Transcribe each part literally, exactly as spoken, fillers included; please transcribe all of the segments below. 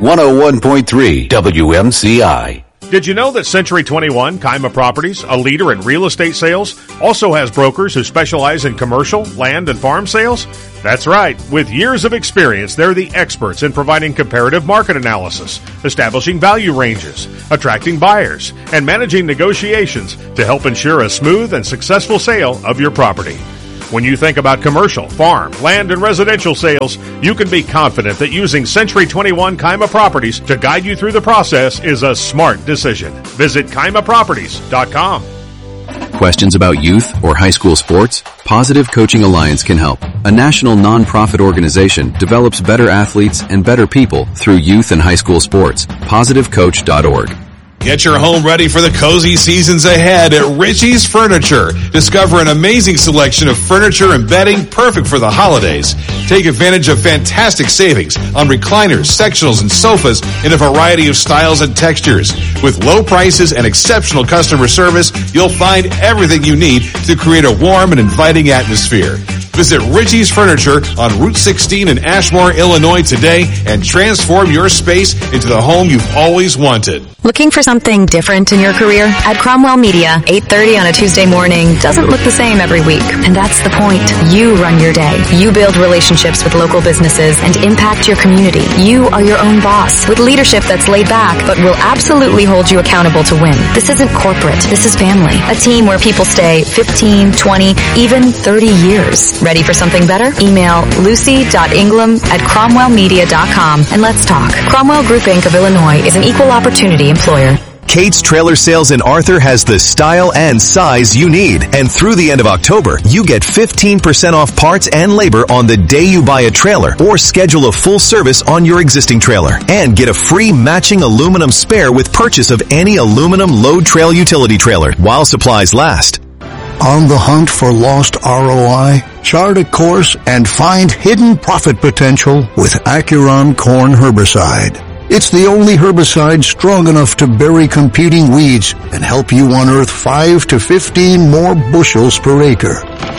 one oh one point three W M C I. Did you know that Century twenty-one, Kaima Properties, a leader in real estate sales, also has brokers who specialize in commercial, land, and farm sales? That's right. With years of experience, they're the experts in providing comparative market analysis, establishing value ranges, attracting buyers, and managing negotiations to help ensure a smooth and successful sale of your property. When you think about commercial, farm, land, and residential sales, you can be confident that using Century twenty-one Kaima Properties to guide you through the process is a smart decision. Visit Kaima Properties dot com. Questions about youth or high school sports? Positive Coaching Alliance can help. A national nonprofit organization develops better athletes and better people through youth and high school sports. positive coach dot org. Get your home ready for the cozy seasons ahead at Richie's Furniture. Discover an amazing selection of furniture and bedding perfect for the holidays. Take advantage of fantastic savings on recliners, sectionals, and sofas in a variety of styles and textures. With low prices and exceptional customer service, you'll find everything you need to create a warm and inviting atmosphere. Visit Richie's Furniture on Route sixteen in Ashmore, Illinois today and transform your space into the home you've always wanted. Looking for something different in your career? At Cromwell Media, eight thirty on a Tuesday morning doesn't look the same every week. And that's the point. You run your day. You build relationships with local businesses and impact your community. You are your own boss with leadership that's laid back but will absolutely hold you accountable to win. This isn't corporate. This is family. A team where people stay fifteen, twenty, even thirty years. Ready for something better? Email lucy dot ingram at cromwell media dot com and let's talk. Cromwell Group Incorporated of Illinois is an equal opportunity employer. Kate's Trailer Sales in Arthur has the style and size you need. And through the end of October, you get fifteen percent off parts and labor on the day you buy a trailer or schedule a full service on your existing trailer. And get a free matching aluminum spare with purchase of any aluminum load trail utility trailer while supplies last. On the hunt for lost R O I? Chart a course and find hidden profit potential with Acuron Corn Herbicide. It's the only herbicide strong enough to bury competing weeds and help you unearth five to fifteen more bushels per acre.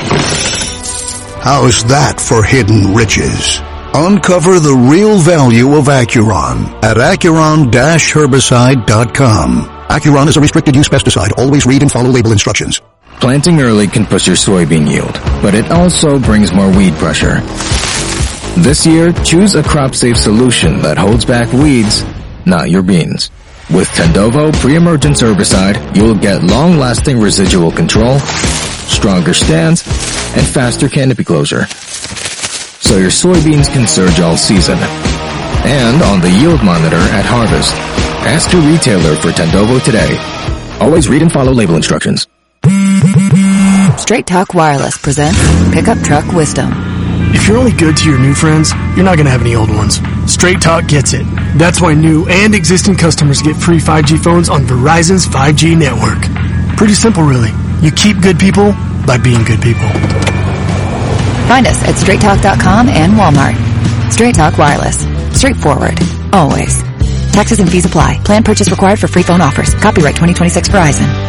How's that for hidden riches? Uncover the real value of Acuron at acuron dash herbicide dot com. Acuron is a restricted use pesticide. Always read and follow label instructions. Planting early can push your soybean yield, but it also brings more weed pressure. This year, choose a crop-safe solution that holds back weeds, not your beans. With Tendovo pre-emergence herbicide, you'll get long-lasting residual control, stronger stands, and faster canopy closure. So your soybeans can surge all season. And on the yield monitor at harvest. Ask your retailer for Tendovo today. Always read and follow label instructions. Straight Talk Wireless presents Pickup Truck Wisdom. If you're only good to your new friends, you're not going to have any old ones. Straight Talk gets it. That's why new and existing customers get free five G phones on Verizon's five G network. Pretty simple, really. You keep good people by being good people. Find us at straight talk dot com and Walmart. Straight Talk Wireless. Straightforward. Always. Taxes and fees apply. Plan purchase required for free phone offers. Copyright twenty twenty-six Verizon.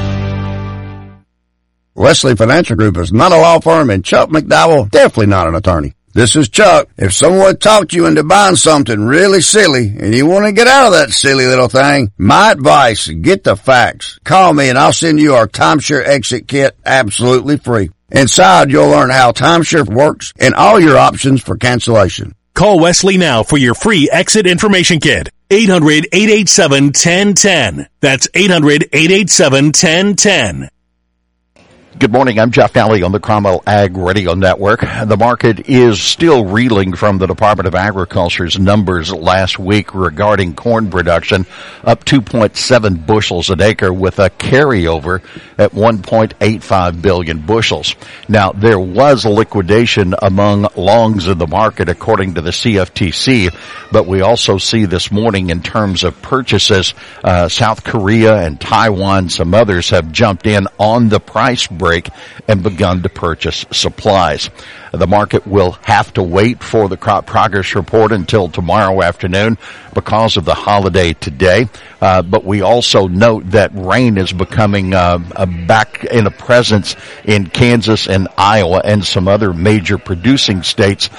Wesley Financial Group is not a law firm, and Chuck McDowell definitely not an attorney. This is Chuck. If someone talked you into buying something really silly and you want to get out of that silly little thing, my advice, get the facts. Call me and I'll send you our timeshare exit kit absolutely free. Inside, you'll learn how timeshare works and all your options for cancellation. Call Wesley now for your free exit information kit. eight hundred, eight eight seven, one zero one zero. That's eight hundred, eight eight seven, one zero one zero. Good morning. I'm Jeff Daly on the Cromwell Ag Radio Network. The market is still reeling from the Department of Agriculture's numbers last week regarding corn production, up two point seven bushels an acre with a carryover at one point eight five billion bushels. Now, there was a liquidation among longs in the market according to the C F T C, but we also see this morning in terms of purchases, uh, South Korea and Taiwan, some others have jumped in on the price break and begun to purchase supplies. The market will have to wait for the crop progress report until tomorrow afternoon because of the holiday today. Uh, but we also note that rain is becoming uh, a back in a presence in Kansas and Iowa and some other major producing states.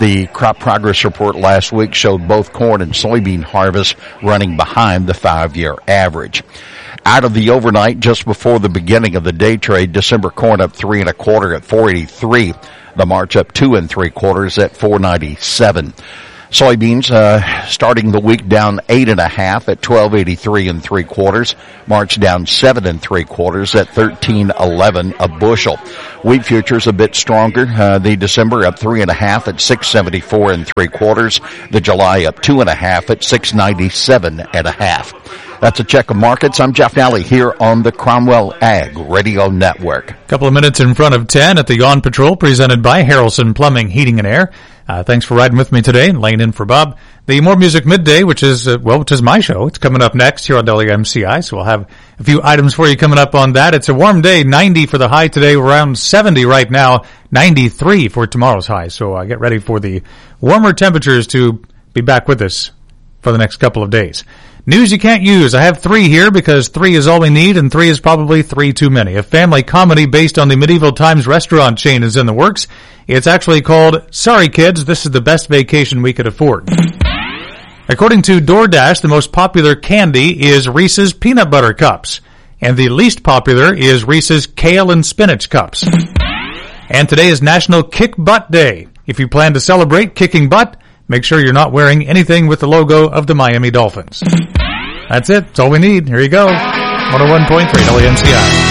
The crop progress report last week showed both corn and soybean harvests running behind the five-year average. Out of the overnight, just before the beginning of the day trade, December corn up three and a quarter at four eighty-three. The March up two and three quarters at four ninety-seven. Soybeans, uh, starting the week down eight and a half at twelve eighty-three and three quarters. March down seven and three quarters at thirteen eleven a bushel. Wheat futures a bit stronger. Uh, the December up three and a half at six seventy-four and three quarters. The July up two and a half at six ninety-seven and a half. That's a check of markets. I'm Jeff Nally here on the Cromwell Ag Radio Network. A couple of minutes in front of ten at the On Patrol, presented by Harrelson Plumbing, Heating and Air. Uh, thanks for riding with me today and laying in for Bob. The More Music Midday, which is, uh, well, which is my show. It's coming up next here on W M C I, so we'll have a few items for you coming up on that. It's a warm day, ninety for the high today, around seventy right now, ninety-three for tomorrow's high. So uh, get ready for the warmer temperatures to be back with us for the next couple of days. News you can't use. I have three here because three is all we need and three is probably three too many. A family comedy based on the Medieval Times restaurant chain is in the works. It's actually called Sorry Kids, This is the Best Vacation We Could Afford. According to DoorDash, the most popular candy is Reese's Peanut Butter Cups, and the least popular is Reese's Kale and Spinach Cups. And today is National Kick Butt Day. If you plan to celebrate kicking butt, make sure you're not wearing anything with the logo of the Miami Dolphins. That's it. That's all we need. Here you go. one oh one point three W M C I.